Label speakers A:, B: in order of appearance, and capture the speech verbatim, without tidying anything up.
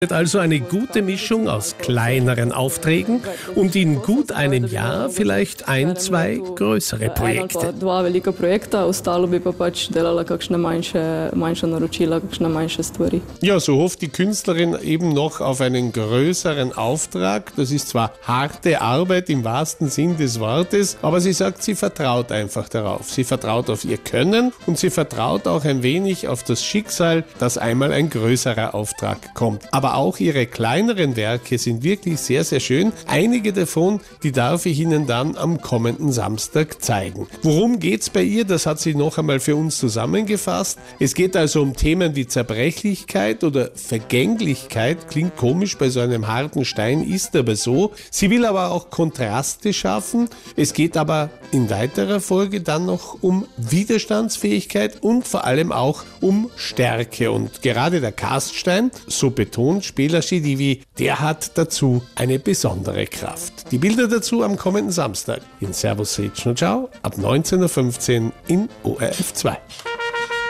A: Also eine gute Mischung aus kleineren Aufträgen und in gut einem Jahr vielleicht ein, zwei größere Projekte.
B: Dva velika projekta, ostalo bi pa pač delala kakšne manjše, manjša naročila, kakšne manjše stvari.
A: Ja, so hofft die Künstlerin eben noch auf einen größeren Auftrag. Das ist zwar harte Arbeit im wahrsten Sinn des Wortes, aber sie sagt, sie vertraut einfach darauf. Sie vertraut auf ihr Können und sie vertraut auch ein wenig auf das Schicksal, dass einmal ein größerer Auftrag kommt. Aber auch ihre kleineren Werke sind wirklich sehr, sehr schön. Einige davon, die darf ich Ihnen dann am kommenden Samstag zeigen. Worum geht's bei ihr? Das hat sie noch einmal für uns zusammengefasst. Es geht also um Themen wie Zerbrechlichkeit oder Vergänglichkeit. Klingt komisch bei so einem harten Stein, ist aber so. Sie will aber auch Kontraste schaffen. Es geht aber in weiterer Folge dann noch um Widerstandsfähigkeit und vor allem auch um Stärke. Und gerade der Karststein, so betont Spela Chedivi, der hat dazu eine besondere Kraft. Die Bilder dazu am kommenden Samstag in Servus Ricci und Ciao ab neunzehn Uhr fünfzehn in O R F zwei.